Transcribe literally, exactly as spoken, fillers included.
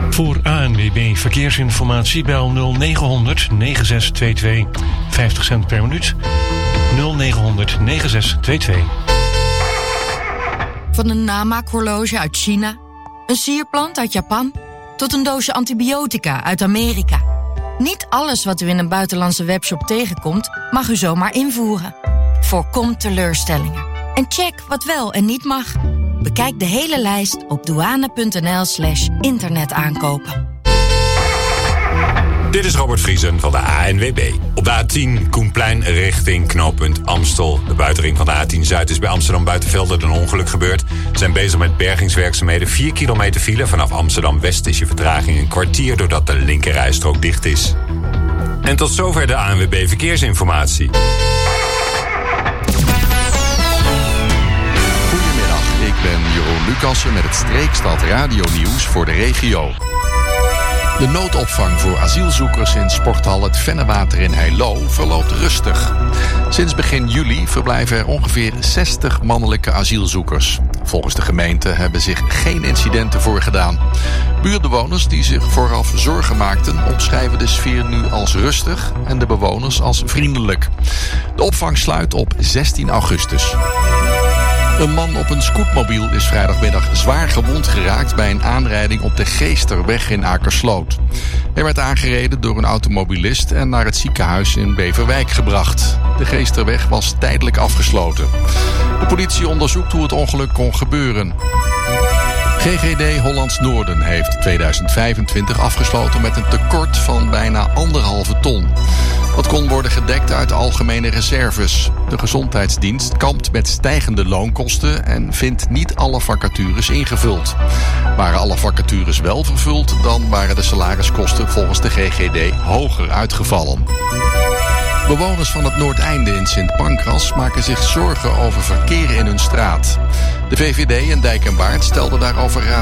Voor A N W B Verkeersinformatie bel nul negen honderd negen zes twee twee. vijftig cent per minuut. nul negen honderd negen zes twee twee. Van een namaakhorloge uit China, een sierplant uit Japan, tot een doosje antibiotica uit Amerika. Niet alles wat u in een buitenlandse webshop tegenkomt, mag u zomaar invoeren. Voorkom teleurstellingen. En check wat wel en niet mag. Bekijk de hele lijst op douane.nl slash internetaankopen. Dit is Robert Vriesen van de A N W B. Op de A tien Koenplein richting knooppunt Amstel. De buitenring van de A tien Zuid is bij Amsterdam Buitenvelde een ongeluk gebeurd. Ze zijn bezig met bergingswerkzaamheden. vier kilometer file. Vanaf Amsterdam West is je vertraging een kwartier doordat de linkerrijstrook dicht is. En tot zover de A N W B Verkeersinformatie. Goedemiddag, ik ben Jeroen Lucassen met het Streekstad Radio Nieuws voor de regio. De noodopvang voor asielzoekers in sporthal Het Vennewater in Heilo verloopt rustig. Sinds begin juli verblijven er ongeveer zestig mannelijke asielzoekers. Volgens de gemeente hebben zich geen incidenten voorgedaan. Buurtbewoners die zich vooraf zorgen maakten omschrijven de sfeer nu als rustig en de bewoners als vriendelijk. De opvang sluit op zestien augustus. Een man op een scootmobiel is vrijdagmiddag zwaar gewond geraakt bij een aanrijding op de Geesterweg in Akersloot. Hij werd aangereden door een automobilist en naar het ziekenhuis in Beverwijk gebracht. De Geesterweg was tijdelijk afgesloten. De politie onderzoekt hoe het ongeluk kon gebeuren. G G D Hollands Noorden heeft tweeduizend vijfentwintig afgesloten met een tekort van bijna anderhalve ton. Dat kon worden gedekt uit de algemene reserves. De gezondheidsdienst kampt met stijgende loonkosten en vindt niet alle vacatures ingevuld. Waren alle vacatures wel vervuld, dan waren de salariskosten volgens de G G D hoger uitgevallen. Bewoners van het Noordeinde in Sint Pancras maken zich zorgen over verkeer in hun straat. De V V D in Dijk en Waard stelde daarover raad.